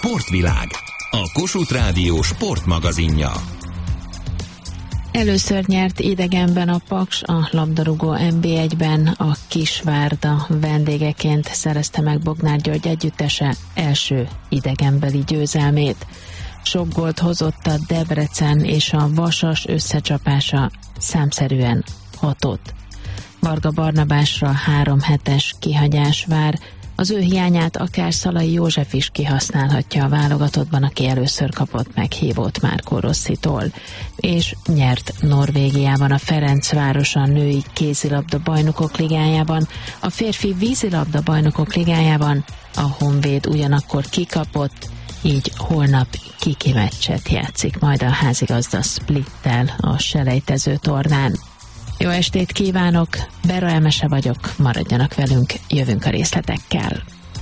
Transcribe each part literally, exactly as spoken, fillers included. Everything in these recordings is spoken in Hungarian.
Sportvilág, a Kossuth Rádió sportmagazinja. Először nyert idegenben a Paks a labdarúgó en bé egyben, a Kisvárda vendégeként szerezte meg Bognár György együttese első idegenbeli győzelmét. Sok gólt hozott a Debrecen és a Vasas összecsapása, számszerűen hatot. Varga Barnabásra három hetes kihagyás vár, az ő hiányát akár Szalai József is kihasználhatja a válogatottban, aki először kapott meghívót Márkó Rosszitól, és nyert Norvégiában a Ferencváros a női kézilabda bajnokok ligájában, a férfi vízilabda bajnokok ligájában a Honvéd ugyanakkor kikapott, így holnap kiki meccset játszik majd a házigazda Splittel a selejtező tornán. Jó estét kívánok, Bera Emese vagyok, maradjanak velünk, jövünk a részletekkel.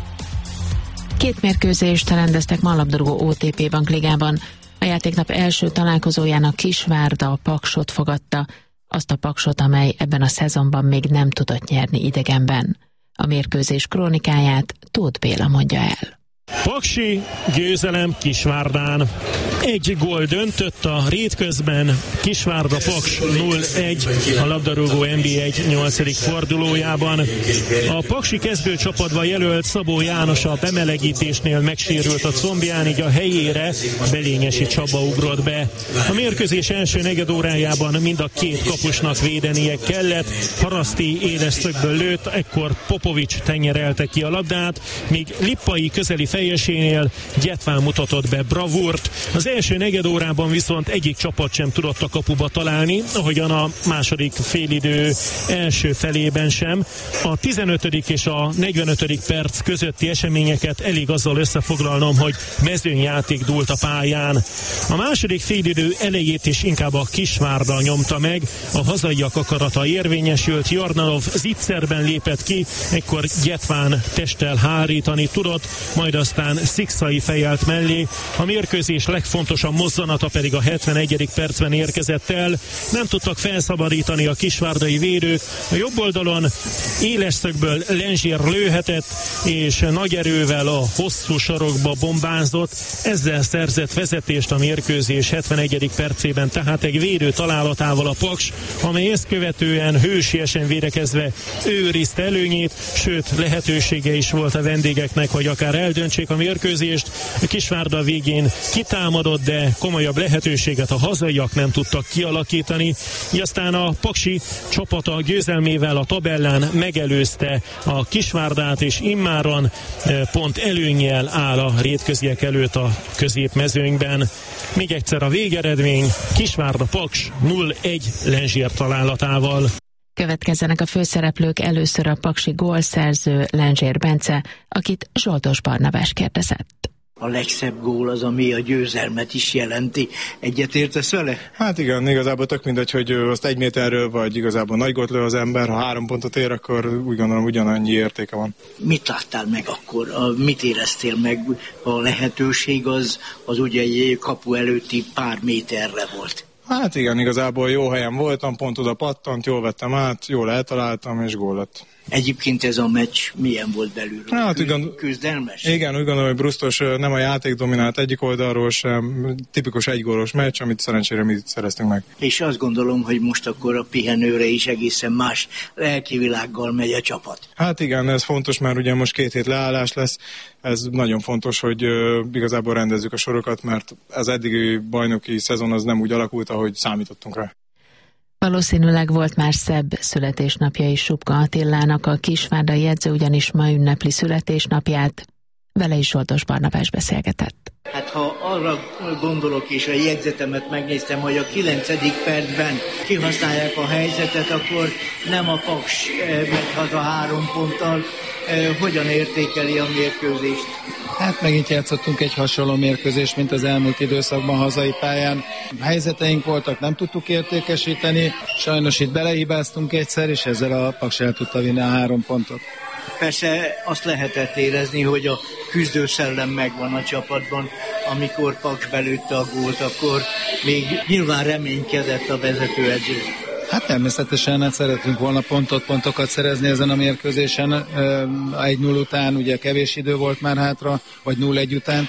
Két mérkőzést rendeztek ma a labdarúgó o té pé Bankligában. A játéknap első találkozóján a Kisvárda a Paksot fogadta, azt a Paksot, amely ebben a szezonban még nem tudott nyerni idegenben. A mérkőzés krónikáját Tóth Béla mondja el. Paksi győzelem Kisvárdán. Egy gól döntött a rétközben, Kisvárda Paks nulla egy a labdarúgó en bé egy nyolcadik fordulójában. A paksi kezdőcsapatba jelölt Szabó János a bemelegítésnél megsérült a combján, így a helyére Belényesi Csaba ugrott be. A mérkőzés első negyedórájában mind a két kapusnak védenie kellett. Haraszti éles szögből lőtt, ekkor Popovics tenyerelte ki a labdát, míg Lippai közeli fejesénél Gyetván mutatott be bravúrt. Az első negyedórában viszont egyik csapat sem tudott a kapuba találni, ahogyan a második félidő első felében sem. A tizenötödik és a negyvenötödik perc közötti eseményeket elég azzal összefoglalnom, hogy mezőnyjáték dúlt a pályán. A második félidő elejét is inkább a Kisvárda nyomta meg, a hazaiak akarata érvényesült, Jordanov zicserben lépett ki, ekkor Gyetván testtel hárítani tudott, majd aztán Szikszai fejelt mellé. A mérkőzés legfontosabb mozzanata pedig a hetvenegyedik percben érkezett el. Nem tudtak felszabadítani a kisvárdai védők. A jobb oldalon éles szögből Lenzsér lőhetett, és nagy erővel a hosszú sarokba bombázott. Ezzel szerzett vezetést a mérkőzés hetvenegyedik percében, tehát egy védő találatával a Paks, amely ezt követően hősiesen védekezve őrizte előnyét, sőt lehetősége is volt a vendégeknek, hogy akár eldöntsék a mérkőzést. A Kisvárda végén kitámadott, de komolyabb lehetőséget a hazaiak nem tudtak kialakítani. Így aztán a paksi csapata győzelmével a tabellán megelőzte a Kisvárdát, és immáron pont előnnyel áll a rétköziek előtt a középmezőnyben. Még egyszer a végeredmény: Kisvárda Paks nulla egy Lenzsér találatával. Következzenek a főszereplők, először a paksi gólszerző Lenzsér Bence, akit Zsoldos Barnabás kérdezett. A legszebb gól az, ami a győzelmet is jelenti. Egyetértesz vele? Hát igen, igazából tök mindegy, hogy azt egy méterről vagy igazából nagy gólt lő az ember, ha három pontot ér, akkor úgy gondolom ugyanannyi értéke van. Mit láttál meg akkor? A, mit éreztél meg? A lehetőség az, az ugye egy kapu előtti pár méterre volt. Hát igen, igazából jó helyen voltam, pont oda pattant, jól vettem át, jól eltaláltam, és gól lett. Egyébként ez a meccs milyen volt belülről? Hát, Küzd, ugyan, küzdelmes? Igen, úgy gondolom, hogy Brusztos nem a játék dominált egyik oldalról sem, tipikus egygólos meccs, amit szerencsére mi szereztünk meg. És azt gondolom, hogy most akkor a pihenőre is egészen más lelkivilággal megy a csapat. Hát igen, ez fontos, mert ugye most két hét leállás lesz, ez nagyon fontos, hogy uh, igazából rendezzük a sorokat, mert az eddigi bajnoki szezon az nem úgy alakult, ahogy számítottunk rá. Valószínűleg volt már szebb születésnapja is Subka Attilának, a kisvárdai edző ugyanis ma ünnepli születésnapját. Vele is Zsoldos Barnabás beszélgetett. Hát ha arra gondolok, és a jegyzetemet megnéztem, hogy a kilencedik percben kihasználják a helyzetet, akkor nem a Paks megy haza három ponttal. Hogyan értékeli a mérkőzést? Hát megint játszottunk egy hasonló mérkőzést, mint az elmúlt időszakban hazai pályán. Helyzeteink voltak, nem tudtuk értékesíteni, sajnos itt belehibáztunk egyszer, és ezzel a Paks el tudta vinni a három pontot. Persze azt lehetett érezni, hogy a küzdőszellem megvan a csapatban. Amikor Paks belőtte a gólt, akkor még nyilván reménykedett a vezetőedző. Hát természetesen hát szeretünk volna pontot, pontokat szerezni ezen a mérkőzésen. egy null után ugye kevés idő volt már hátra, vagy nulla egy után.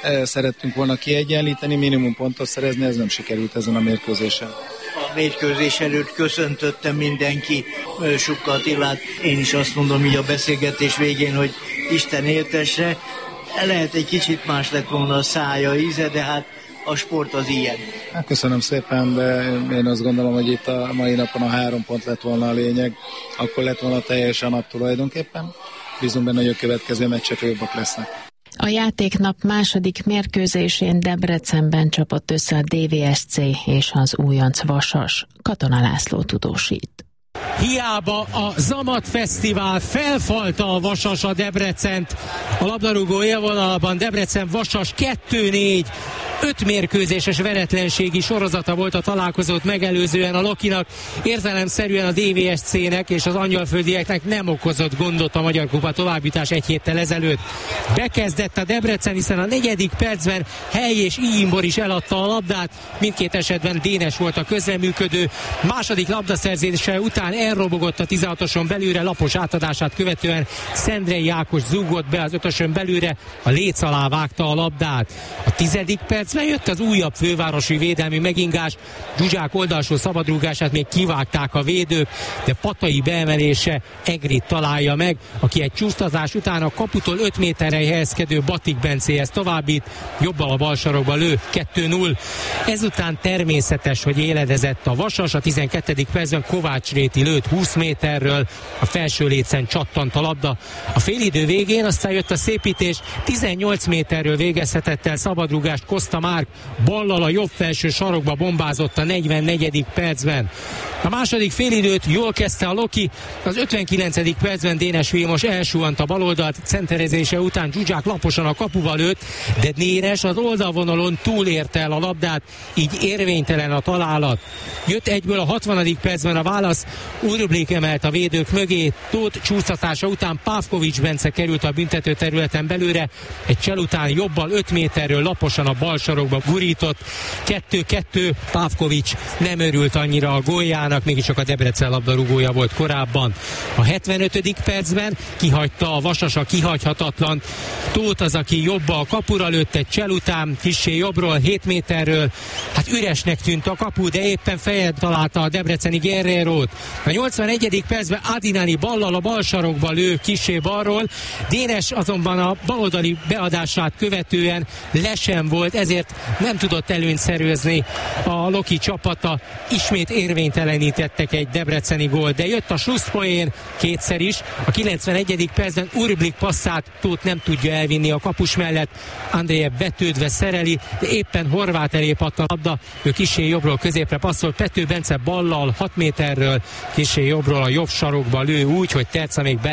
szerettünk volna kiegyenlíteni, minimum pontot szerezni, ez nem sikerült ezen a mérkőzésen. A mérkőzés előtt köszöntöttem mindenki Sukka Attilát. Én is azt mondom így a beszélgetés végén, hogy Isten éltesse. Lehet egy kicsit más lett volna a szája, íze, de hát a sport az ilyen. Hát köszönöm szépen, de én azt gondolom, hogy itt a mai napon a három pont lett volna a lényeg. Akkor lett volna teljesen nap tulajdonképpen. Bízunk benne, hogy a következő meccsek jobbak lesznek. A játéknap második mérkőzésén Debrecenben csapott össze a dé vé es cé és az újonc Vasas. Katona László tudósít. Hiába a Zamat Fesztivál felfalta a Vasas a Debrecent. A labdarúgó élvonalban Debrecen Vasas kettő négy. Öt mérkőzéses veretlenségi sorozata volt a találkozót megelőzően a Lokinak. Értelemszerűen a dé vé es cének és az angyalföldieknek nem okozott gondot a Magyar Kupa továbbjutás egy héttel ezelőtt. Bekezdett a Debrecen, hiszen a negyedik percben Hely és Iimbor is eladta a labdát. Mindkét esetben Dénes volt a közreműködő. Második labdaszerzése után elrobogott a tizenhatoson belőle, lapos átadását követően Szendrei Ákos zúgott be az ötösön belőle, a léc alá vágta a labdát. A tizedik percben jött az újabb fővárosi védelmi megingás, Zsuzsák oldalsó szabadrúgását még kivágták a védők, de Patai beemelése Egrit találja meg, aki egy csúsztatás után a kaputól öt méterre helyezkedő Batik Bencéhez továbbít, jobbal a bal sarokba lő, kettő null. Ezután természetes, hogy éledezett a Vasas, a tizenkettedik percben Kovács Réti lőtt húsz méterről, a felső lécen csattant a labda. A félidő végén aztán jött a szépítés, tizennyolc méterről végezhetett el szabadrúgást Koszta Márk, ballal a jobb felső sarokba bombázott a negyvennegyedik percben. A második félidőt jól kezdte a Loki, az ötvenkilencedik percben Dénes Vilmos elsuhant a baloldalt, centerezése után Zsuzsák laposan a kapuba lőtt, de Dénes az oldalvonalon túlérte el a labdát, így érvénytelen a találat. Jött egyből a hatvanadik percben a válasz, Urblik emelt a védők mögé, Tóth csúsztatása után Pávkovics Bence került a büntető területen belőle, egy csel után jobbal öt méterről laposan a bal sarokba gurított, kettő kettő, Pávkovics nem örült annyira a góljának, mégiscsak a Debrecen labdarúgója volt korábban. A hetvenötödik percben kihagyta a Vasas a kihagyhatatlan, Tóth az, aki jobba a kapura lőtt egy csel után, kissé jobbról, hét méterről, hát üresnek tűnt a kapu, de éppen fejed találta a debreceni Guerrerót. A nyolcvanegyedik percben Adinani ballal a bal sarokba lő kissé balról, Dénes azonban a baloldali beadását követően lesen volt, ezért nem tudott előnyt szerezni a Loki csapata, ismét érvénytelenítettek egy debreceni gól, de jött a slusszpoén kétszer is, a kilencvenegyedik percben Urblik passzát Tóth nem tudja elvinni a kapus mellett, Andrejev betődve szereli, de éppen Horváth elé pattan a labda, ő kissé jobbról középre passzol, Pető Bence ballal hat méterről kissé jobbról a jobb sarokba lő úgy, hogy Terca még be